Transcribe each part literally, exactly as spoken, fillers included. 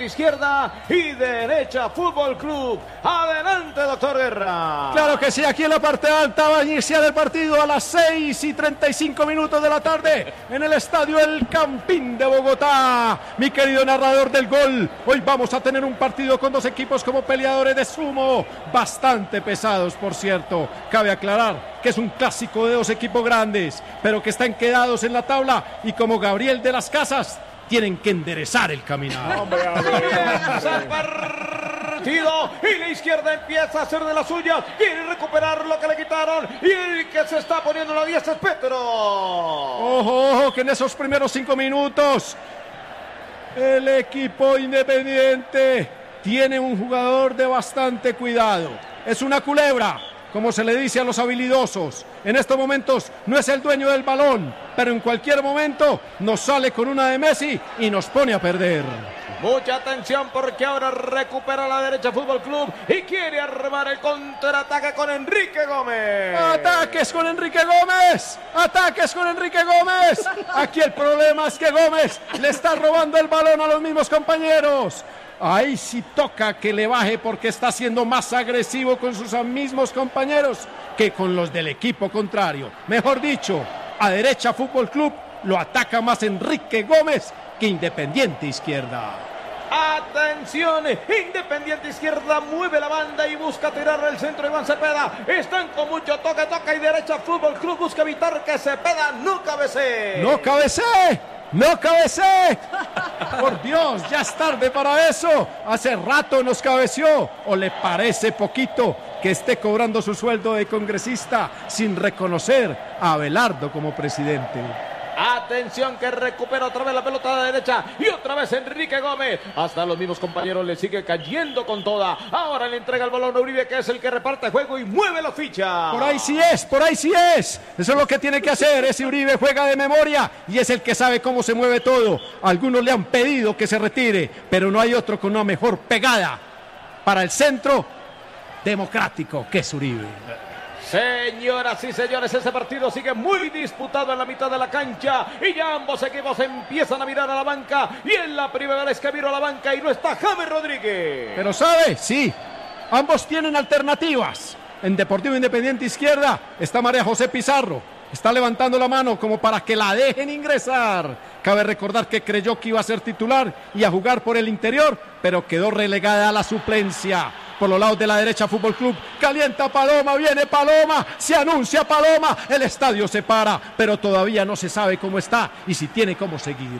Independiente Izquierda y Derecha Fútbol Club. Adelante, doctor Guerra. Claro que sí, aquí en la parte alta va a iniciar el partido a las seis y treinta y cinco minutos de la tarde en el estadio El Campín de Bogotá. Mi querido narrador del gol, hoy vamos a tener un partido con dos equipos como peleadores de sumo, bastante pesados, por cierto. Cabe aclarar que es un clásico de dos equipos grandes, pero que están quedados en la tabla y como Gabriel de las Casas tienen que enderezar el caminar. Hombre, comienza el partido y la izquierda empieza a hacer de las suyas, quiere recuperar lo que le quitaron y el que se está poniendo la diez es Petro. Ojo, ojo, que en esos primeros cinco minutos el equipo Independiente tiene un jugador de bastante cuidado. Es una culebra, como se le dice a los habilidosos. En estos momentos no es el dueño del balón, pero en cualquier momento nos sale con una de Messi y nos pone a perder. Mucha atención porque ahora recupera la Derecha Fútbol Club y quiere armar el contraataque con Enrique Gómez. ¡Ataques con Enrique Gómez! ¡Ataques con Enrique Gómez! Aquí el problema es que Gómez le está robando el balón a los mismos compañeros. Ahí sí toca que le baje porque está siendo más agresivo con sus mismos compañeros que con los del equipo contrario. Mejor dicho, a Derecha Fútbol Club lo ataca más Enrique Gómez que Independiente Izquierda. Atención, Independiente Izquierda mueve la banda y busca tirar el centro de Iván Cepeda. Están con mucho toque, toca y Derecha Fútbol Club busca evitar que Cepeda no cabecee. ¡No cabecee! ¡No cabecee! Por Dios, ya es tarde para eso. Hace rato nos cabeció. ¿O le parece poquito que esté cobrando su sueldo de congresista sin reconocer a Abelardo como presidente? Atención que recupera otra vez la pelota de derecha y otra vez Enrique Gómez. Hasta los mismos compañeros le sigue cayendo con toda. Ahora le entrega el balón a Uribe, que es el que reparte juego y mueve la ficha. Por ahí sí es, por ahí sí es. Eso es lo que tiene que hacer. Ese Uribe juega de memoria y es el que sabe cómo se mueve todo. Algunos le han pedido que se retire, pero no hay otro con una mejor pegada para el centro democrático que es Uribe. Señoras y señores, ese partido sigue muy disputado en la mitad de la cancha y ya ambos equipos empiezan a mirar a la banca y es la primera vez que miro a la banca y no está James Rodríguez. Pero ¿sabe? Sí, ambos tienen alternativas. En Deportivo Independiente Izquierda está María José Pizarro. Está levantando la mano como para que la dejen ingresar. Cabe recordar que creyó que iba a ser titular y a jugar por el interior, pero quedó relegada a la suplencia. Por los lados de la Derecha Fútbol Club, calienta Paloma, viene Paloma, se anuncia Paloma, el estadio se para, pero todavía no se sabe cómo está y si tiene cómo seguir.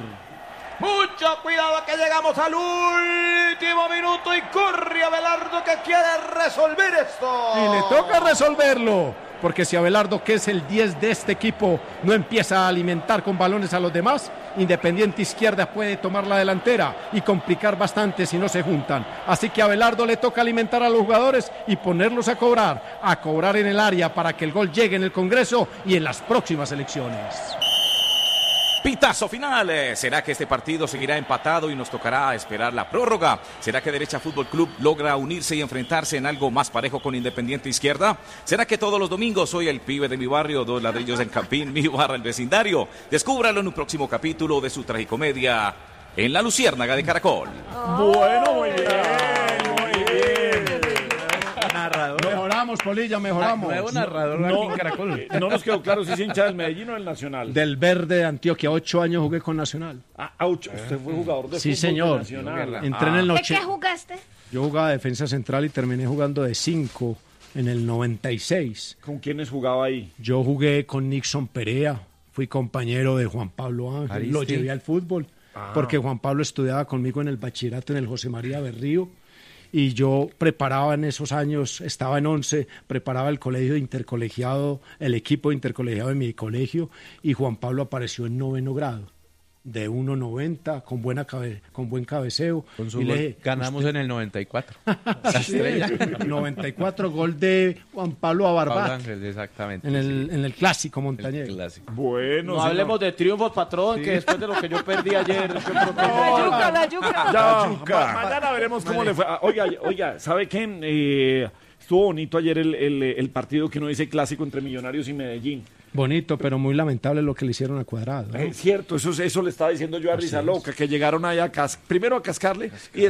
Mucho cuidado que llegamos al último minuto y corre Abelardo que quiere resolver esto. Y le toca resolverlo, porque si Abelardo, que es el diez de este equipo, no empieza a alimentar con balones a los demás, Independiente Izquierda puede tomar la delantera y complicar bastante si no se juntan. Así que a Abelardo le toca alimentar a los jugadores y ponerlos a cobrar, a cobrar en el área para que el gol llegue en el Congreso y en las próximas elecciones. Pitazo final. ¿Será que este partido seguirá empatado y nos tocará esperar la prórroga? ¿Será que Derecha Fútbol Club logra unirse y enfrentarse en algo más parejo con Independiente Izquierda? ¿Será que todos los domingos soy el pibe de mi barrio, dos ladrillos en Campín, mi barra el vecindario? Descúbralo en un próximo capítulo de su tragicomedia en La Luciérnaga de Caracol. Oh. Bueno, muy bien, muy bien. Narrador. Mejoramos, Polilla, mejoramos. Nuevo narrador no, aquí en Caracol. No nos quedó claro si es hincha del Medellín o del Nacional. Del Verde de Antioquia, ocho años jugué con Nacional. Ah, ouch, usted fue jugador de sí, fútbol señor. Nacional. Entré en el ¿De noche. qué jugaste? Yo jugaba defensa central y terminé jugando de cinco en el noventa y seis. ¿Con quiénes jugaba ahí? Yo jugué con Nixon Perea, fui compañero de Juan Pablo Ángel, Aristi. lo llevé al fútbol, Ah. porque Juan Pablo estudiaba conmigo en el bachillerato en el José María Berrío, y yo preparaba en esos años, estaba en once, preparaba el colegio intercolegiado, el equipo intercolegiado de mi colegio, y Juan Pablo apareció en noveno grado, de uno noventa, con buena cabe, con buen cabeceo. Con su y gol le dije, ganamos usted... en el noventa y cuatro. La estrella. noventa y cuatro, gol de Juan Pablo Abarbat. Pablo Ángel, exactamente. En el, sí. en el clásico montañés. El clásico. Bueno, No señor. hablemos de triunfos, patrón, sí. Que después de lo que yo perdí ayer. Yo creo que... La yuca, la yuca. Ya, yuca. ma- mañana veremos cómo le fue. Ah, Oiga, oiga, ¿sabe qué? Eh, estuvo bonito ayer el, el, el partido que uno dice clásico entre Millonarios y Medellín. Bonito, pero muy lamentable lo que le hicieron a Cuadrado, ¿no? Es cierto, eso, eso le estaba diciendo yo a Risa Loca, que llegaron ahí a cas primero a cascarle y